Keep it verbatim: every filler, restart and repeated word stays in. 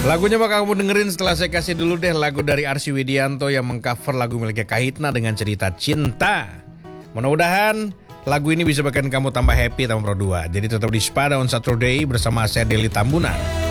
Lagunya bakal kamu dengerin setelah saya kasih dulu deh lagu dari Arsy Widianto yang mengcover lagu miliknya Kahitna dengan cerita cinta. Mudah-mudahan lagu ini bisa bikin kamu tambah happy tambah pro dua. Jadi tetap di Spada on Saturday bersama saya Deli Tambunan.